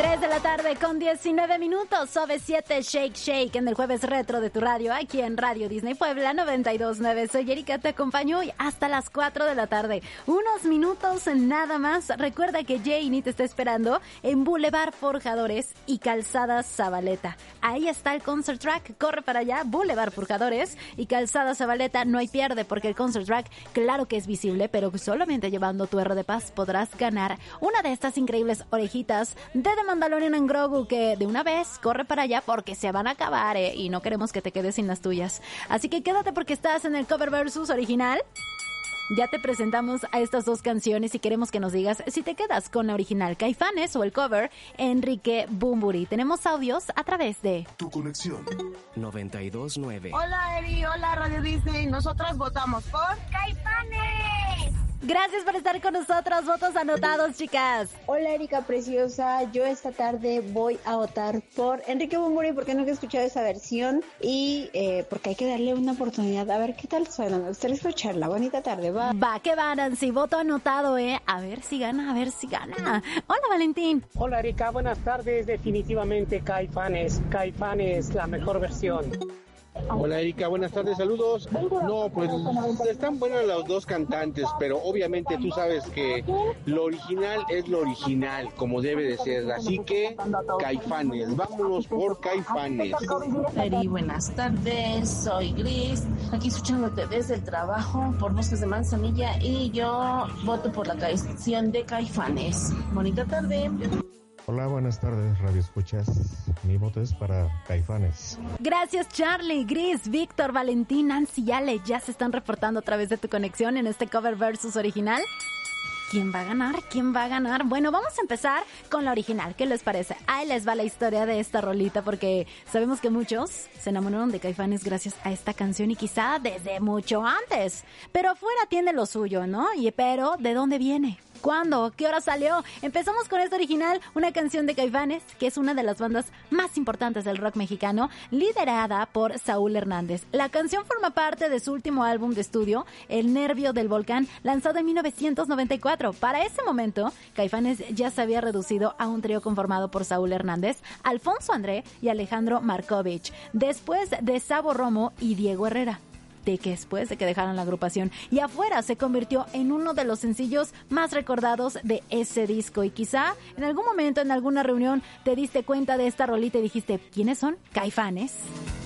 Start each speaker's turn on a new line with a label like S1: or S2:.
S1: 3 de la tarde con 19 minutos. Sobe 7 Shake Shake en el jueves retro de tu radio, aquí en Radio Disney Puebla 92.9. Soy Erika, te acompaño hoy hasta las 4 de la tarde. Unos minutos nada más. Recuerda que Janie te está esperando en Boulevard Forjadores y Calzadas Zabaleta. Ahí está el concert track. Corre para allá, Boulevard Forjadores y Calzadas Zabaleta. No hay pierde porque el concert track, claro que es visible, pero solamente llevando tu R de Paz podrás ganar una de estas increíbles orejitas de The Mandalorian en Grogu, que de una vez corre para allá porque se van a acabar, y no queremos que te quedes sin las tuyas. Así que quédate porque estás en el cover versus original. Ya te presentamos a estas dos canciones y queremos que nos digas si te quedas con la original Caifanes o el cover Enrique Bunbury. Tenemos audios a través de
S2: Tu Conexión 92.9.
S3: Hola Eri, hola Radio Disney. Nosotras votamos por Caifanes.
S1: Gracias por estar con nosotros. Votos anotados, chicas.
S4: Hola Erika preciosa, yo esta tarde voy a votar por Enrique Bunbury porque nunca he escuchado esa versión y porque hay que darle una oportunidad a ver qué tal suena. Me gustaría escucharla. Bonita tarde, va.
S1: Va, que va, Nancy, voto anotado, A ver si gana, a ver si gana. Hola, Valentín.
S5: Hola Erika, buenas tardes. Definitivamente Caifanes, la mejor versión.
S6: Hola Erika, buenas tardes, saludos. No, pues están buenas los dos cantantes, pero obviamente tú sabes que lo original es lo original, como debe de ser, así que Caifanes, vámonos por Caifanes.
S7: Eri, buenas tardes, soy Gris, aquí escuchándote desde el trabajo por Bosques de Manzanilla y yo voto por la canción de Caifanes. Bonita tarde.
S8: Hola, buenas tardes, Radio Escuchas. Mi voto es para Caifanes.
S1: Gracias, Charlie, Gris, Víctor, Valentín, Nancy y Ale. Ya se están reportando a través de Tu Conexión en este cover versus original. ¿Quién va a ganar? ¿Quién va a ganar? Bueno, vamos a empezar con la original. ¿Qué les parece? Ahí les va la historia de esta rolita porque sabemos que muchos se enamoraron de Caifanes gracias a esta canción y quizá desde mucho antes. Pero afuera tiene lo suyo, ¿no? Pero, ¿de dónde viene? ¿Cuándo? ¿Qué hora salió? Empezamos con esta original, una canción de Caifanes, que es una de las bandas más importantes del rock mexicano, liderada por Saúl Hernández. La canción forma parte de su último álbum de estudio, El Nervio del Volcán, lanzado en 1994. Para ese momento, Caifanes ya se había reducido a un trío conformado por Saúl Hernández, Alfonso André y Alejandro Markovich, después de Sabo Romo y Diego Herrera. Después de que dejaron la agrupación y afuera se convirtió en uno de los sencillos más recordados de ese disco y quizá en algún momento en alguna reunión te diste cuenta de esta rolita y dijiste, ¿quiénes son? Caifanes.